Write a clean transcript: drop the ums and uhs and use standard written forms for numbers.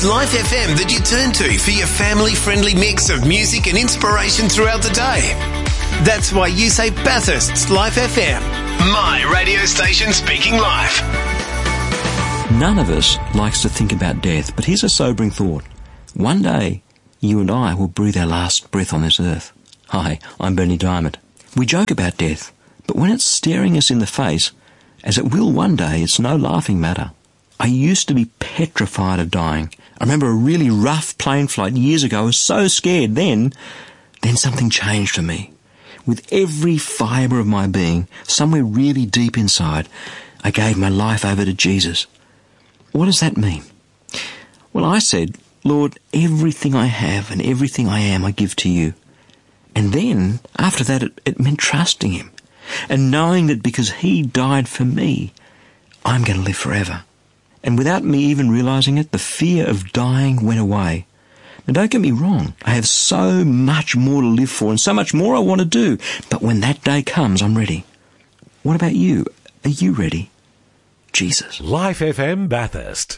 It's Life FM that you turn to for your family-friendly mix of music and inspiration throughout the day. That's why you say Bathurst's Life FM. My radio station speaking life. None of us likes to think about death, but here's a sobering thought. One day, you and I will breathe our last breath on this earth. Hi, I'm Bernie Diamond. We joke about death, but when it's staring us in the face, as it will one day, it's no laughing matter. I used to be petrified of dying. I remember a really rough plane flight years ago. I was so scared then something changed for me. With every fibre of my being, somewhere really deep inside, I gave my life over to Jesus. What does that mean? Well, I said, Lord, everything I have and everything I am, I give to you. And then, after that, it meant trusting him and knowing that because he died for me, I'm going to live forever. And without me even realising it, the fear of dying went away. Now, don't get me wrong. I have so much more to live for and so much more I want to do. But when that day comes, I'm ready. What about you? Are you ready? Jesus. Life FM Bathurst.